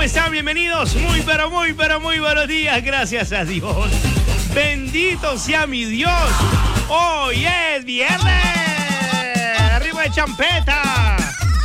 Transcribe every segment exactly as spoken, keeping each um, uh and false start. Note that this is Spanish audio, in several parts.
¿cómo están? Bienvenidos. Muy, pero muy, pero muy buenos días. Gracias a Dios. Bendito sea mi Dios. Hoy es viernes. Arriba de champeta.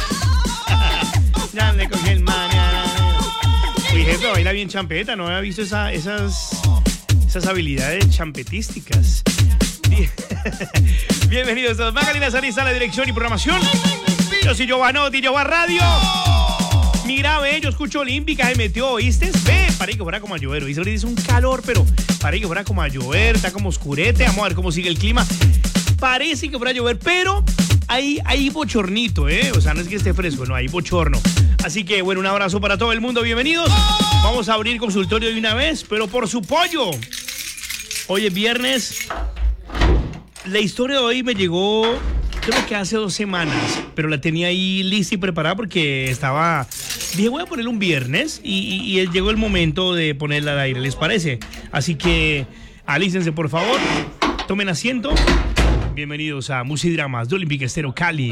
Ya le cogí el man. Uy, jefe, baila bien champeta. No había visto esa, esas, esas habilidades champetísticas. Bienvenidos a Magdalena Sanista, la dirección y programación. Yo soy Giovanotti, Giova Radio. Mira, ve, yo escucho Olímpica, se metió, ¿oíste? Ve, parece que fuera como a llover, ¿oíste? Ahorita es un calor, pero parece que fuera como a llover, está como oscurete. Vamos a ver cómo sigue el clima. Parece que fuera a llover, pero hay, hay bochornito, ¿eh? O sea, no es que esté fresco, no, hay bochorno. Así que, bueno, un abrazo para todo el mundo, bienvenidos. Vamos a abrir consultorio de una vez, pero por su pollo. Hoy es viernes. La historia de hoy me llegó, creo que hace dos semanas, pero la tenía ahí lista y preparada porque estaba... Dije, voy a ponerle un viernes y, y, y llegó el momento de ponerla al aire, ¿les parece? Así que, alícense, por favor, tomen asiento. Bienvenidos a Musidramas de Olímpica Estéreo Cali.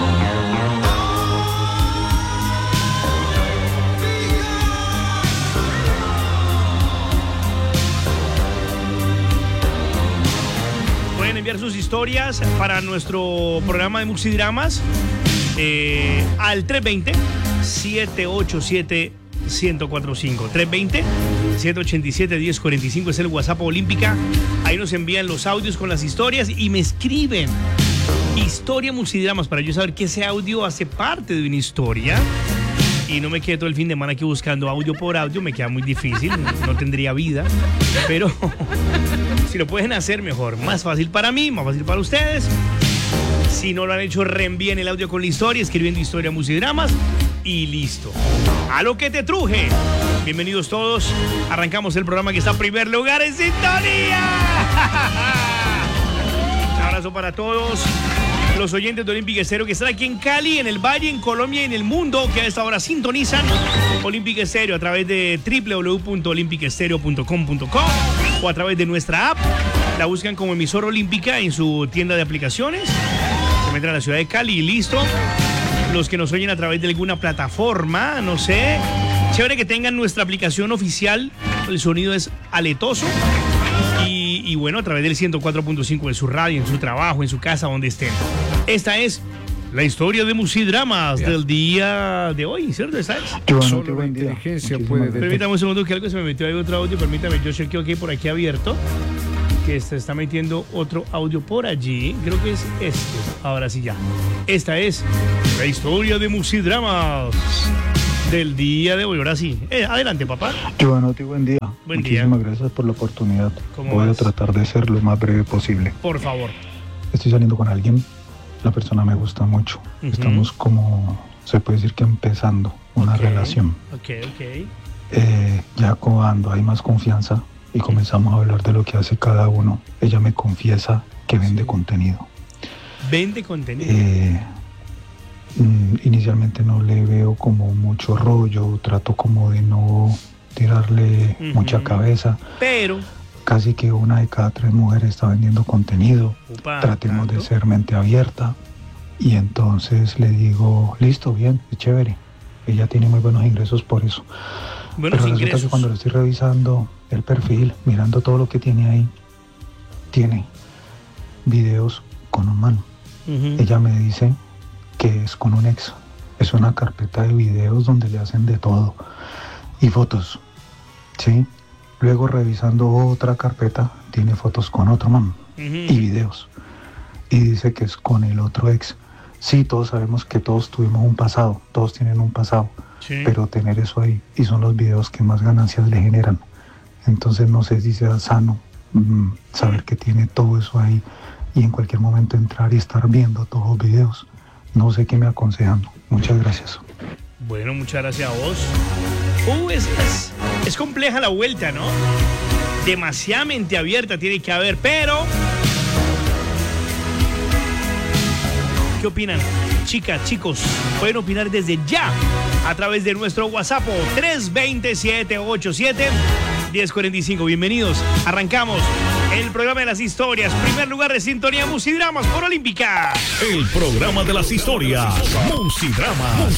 Enviar sus historias para nuestro programa de Musidramas eh, al tres dos cero, siete ocho siete, uno cero cuatro cinco. tres dos cero, siete ocho siete, uno cero cuatro cinco es el WhatsApp Olímpica. Ahí nos envían los audios con las historias y me escriben historia Musidramas para yo saber que ese audio hace parte de una historia. Y no me quede todo el fin de semana aquí buscando audio por audio, me queda muy difícil, no tendría vida, pero si lo pueden hacer mejor, más fácil para mí, más fácil para ustedes. Si no lo han hecho, reenvíen el audio con la historia, escribiendo historia Musidramas y listo. A lo que te truje. Bienvenidos todos, arrancamos el programa que está en primer lugar en sintonía. Un abrazo para todos los oyentes de Olímpica Estéreo que están aquí en Cali, en el Valle, en Colombia y en el mundo, que a esta hora sintonizan Olímpica Estéreo a través de doble u doble u doble u punto olímpica estéreo punto com punto co o a través de nuestra app. La buscan como emisora Olímpica en su tienda de aplicaciones. Se meten a la ciudad de Cali y listo. Los que nos oyen a través de alguna plataforma, no sé, chévere que tengan nuestra aplicación oficial. El sonido es aletoso. Y, y bueno, a través del ciento cuatro punto cinco de su radio, en su trabajo, en su casa, donde estén. Esta es la historia de Musidramas del día de hoy, ¿cierto? ¿Esta es? Solo la inteligencia puede... Permítame un segundo que algo se me metió ahí otro audio. Permítame, yo chequeo que hay por aquí abierto. Que se está metiendo otro audio por allí. Creo que es este. Ahora sí ya. Esta es la historia de Musidramas del día de hoy. Ahora sí. Eh, adelante, papá. Giovanotti, buen día. Buen Muchísimas día. gracias por la oportunidad. vas? Voy a tratar de ser lo más breve posible. Por favor. Estoy saliendo con alguien. La persona me gusta mucho. Uh-huh. Estamos como, se puede decir que empezando una Okay. relación. Ok, ok. Eh, ya cuando hay más confianza y comenzamos a hablar de lo que hace cada uno, ella me confiesa que vende Sí. contenido. Vende contenido. Eh, mm, inicialmente no le veo como mucho rollo, trato como de no tirarle Ujú. mucha cabeza. Pero, Casi que una de cada tres mujeres está vendiendo contenido. upa, Tratemos ¿tanto? de ser mente abierta. Y entonces le digo, listo, bien, es chévere. Ella tiene muy buenos ingresos por eso. Buenos Pero resulta ingresos. que cuando le estoy revisando el perfil, mirando todo lo que tiene ahí, tiene videos con un man. Ujú. Ella me dice que es con un ex. Es una carpeta de videos donde le hacen de todo. Y fotos, ¿sí? Luego revisando otra carpeta, tiene fotos con otro man Ujú. y videos. Y dice que es con el otro ex. Sí, todos sabemos que todos tuvimos un pasado, todos tienen un pasado. Sí. Pero tener eso ahí, y son los videos que más ganancias le generan. Entonces no sé si sea sano mm, saber que tiene todo eso ahí y en cualquier momento entrar y estar viendo todos los videos. No sé qué me aconsejan. Muchas gracias. Bueno, muchas gracias a vos. Uh, es, es, es compleja la vuelta, ¿no? Demasiada mente abierta tiene que haber, pero... ¿Qué opinan? Chicas, chicos, pueden opinar desde ya a través de nuestro WhatsApp tres dos cero, siete ocho siete, uno cero cuatro cinco. Bienvenidos, arrancamos el programa de las historias. Primer lugar de sintonía Musidramas por Olímpica. El programa de las historias Musidramas.